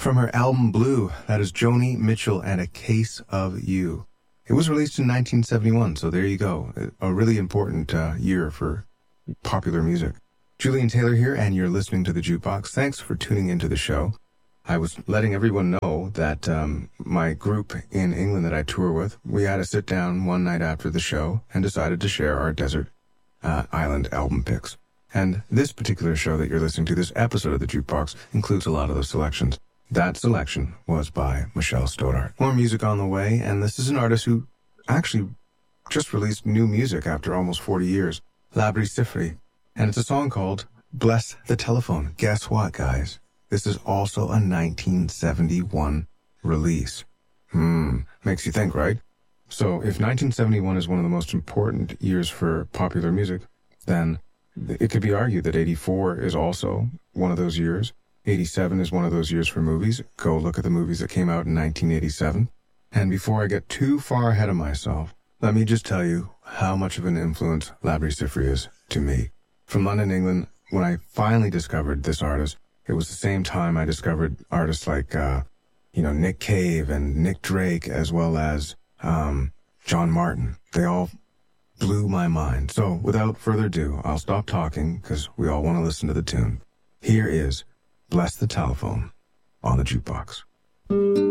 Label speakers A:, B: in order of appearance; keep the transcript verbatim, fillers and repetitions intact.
A: From her album Blue, that is Joni Mitchell and A Case of You. It was released in nineteen seventy-one, so there you go. A really important uh, year for popular music. Julian Taylor here, and you're listening to The Jukebox. Thanks for tuning into the show. I was letting everyone know that um, my group in England that I tour with, we had a sit down one night after the show and decided to share our desert uh, island album picks. And this particular show that you're listening to, this episode of The Jukebox, includes a lot of those selections. That selection was by Michelle Stoddart. More music on the way, and this is an artist who actually just released new music after almost forty years, Labri Sifri. And it's a song called Bless the Telephone. Guess what, guys? This is also a nineteen seventy-one release. Hmm, makes you think, right? So if nineteen seventy-one is one of the most important years for popular music, then it could be argued that eighty-four is also one of those years. eighty-seven is one of those years for movies. Go look at the movies that came out in nineteen eighty-seven. And before I get too far ahead of myself, let me just tell you how much of an influence Labri Sifri is to me. From London, England, when I finally discovered this artist, it was the same time I discovered artists like, uh, you know, Nick Cave and Nick Drake, as well as um, John Martin. They all blew my mind. So without further ado, I'll stop talking because we all want to listen to the tune. Here is Bless the Telephone on The Jukebox.